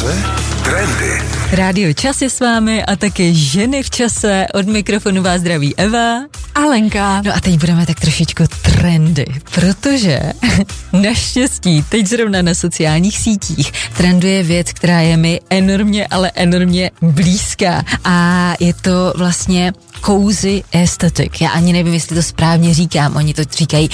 čase trendy. Rádio Čas je s vámi a také Ženy v čase. Od mikrofonu vás zdraví Eva a Lenka. No a teď budeme tak trošičku trendy, protože naštěstí teď zrovna na sociálních sítích trenduje věc, která je mi enormně, ale enormně blízká a je to vlastně cozy aesthetic. Já ani nevím, jestli to správně říkám, oni to říkají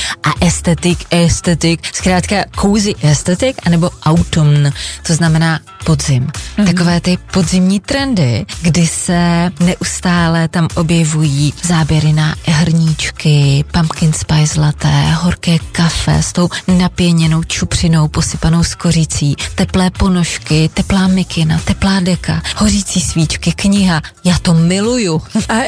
aesthetic, zkrátka cozy aesthetic, anebo autumn, to znamená podzim. Takové ty podzimní trendy, kdy se neustále tam objevují záběry na hrníčky, pumpkin spice latte, horké kafe s tou napěněnou čupřinou posypanou s kořicí, teplé ponožky, teplá mikina, teplá deka, hořící svíčky, kniha. Já to miluju.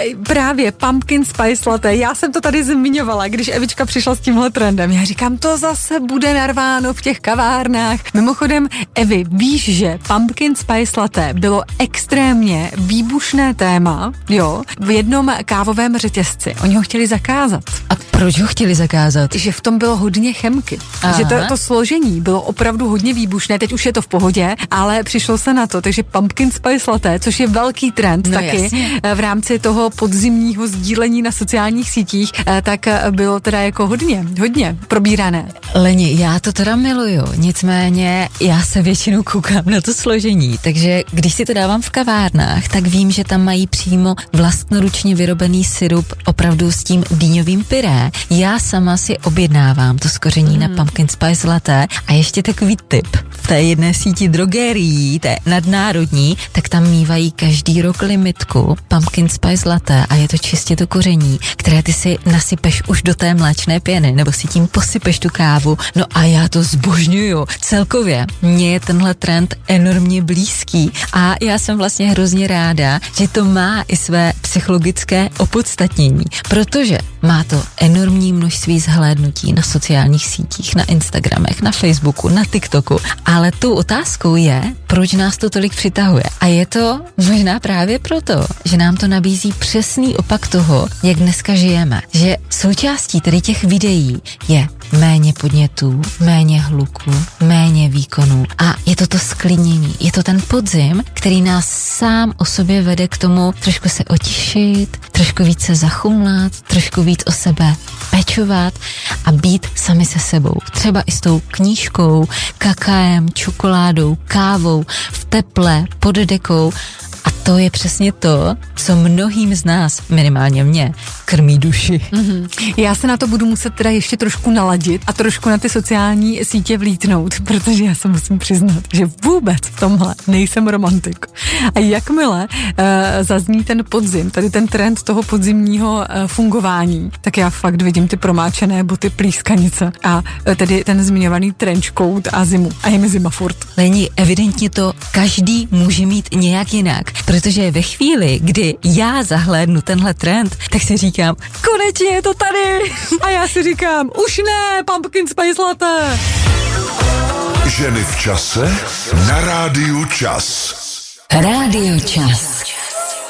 Právě pumpkin spice latte, já jsem to tady zmiňovala, když Evička přišla s tímhle trendem. Já říkám, to zase bude narváno v těch kavárnách. Mimochodem, Evi, víš, že pumpkin spice latte bylo extrémně výbušné téma, jo, v jednom kávovém řetězci. Oni ho chtěli zakázat. A proč ho chtěli zakázat? Že v tom bylo hodně chemky. Aha. Že to složení bylo opravdu hodně výbušné, teď už je to v pohodě, ale přišlo se na to, takže pumpkin spice latte, což je velký trend taky jasně. V rámci toho podzimního sdílení na sociálních sítích, tak bylo teda jako hodně probírané. Leni, já to teda miluju, nicméně já se většinou koukám na to složení, takže když si to dávám v kavárnách, tak vím, že tam mají přímo vlastnoručně vyrobený syrup opravdu s tím dýňovým pyré. Já sama si objednávám to skoření na pumpkin spice latte a ještě takový tip. V té jedné síti drogérií, té nadnárodní, tak tam mívají každý rok limitku pumpkin spice latte a je to čistě to koření, které ty si nasypeš už do té mléčné pěny, nebo si tím posypeš tu kávu. No a já to zbožňuju. Celkově mně je tenhle trend enormně blízký a já jsem vlastně hrozně ráda, že to má i své psychologické opodstatnění, protože má to enormní množství zhlédnutí na sociálních sítích, na Instagramech, na Facebooku, na TikToku, ale tou otázkou je, proč nás to tolik přitahuje. A je to možná právě proto, že nám to nabízí přesný opak toho, jak dneska žijeme. Že součástí tady těch videí je méně podnětů, méně hluku, méně výkonů a je to sklidnění. Je to ten podzim, který nás sám o sobě vede k tomu trošku se otišit, trošku více zachumlat, trošku víc o sebe pečovat a být sami se sebou. Třeba i s tou knížkou, kakaem, čokoládou, kávou, v teple, pod dekou. A to je přesně to, co mnohým z nás, minimálně mě, krmí duši. Já se na to budu muset teda ještě trošku naladit a trošku na ty sociální sítě vlítnout, protože já se musím přiznat, že vůbec v tomhle nejsem romantik. A jakmile zazní ten podzim, tady ten trend toho podzimního fungování, tak já fakt vidím ty promáčené boty plískanice a tedy ten zmiňovaný trenchcoat a zimu. A je mi zima furt. Leni, evidentně to každý může mít nějak jinak, protože ve chvíli, kdy já zahlédnu tenhle trend, tak si říkám, konečně je to tady. A já si říkám, už ne, pumpkin spice latte. Ženy v čase na Rádiu Čas. Rádio Čas.